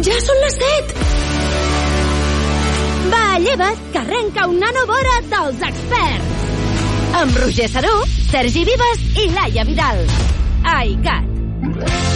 Ja són les 7! Va, lleva't, que arrenca una nova hora dels experts. Amb Roger Saró, Sergi Vives i Laia Vidal. Ai, Cat.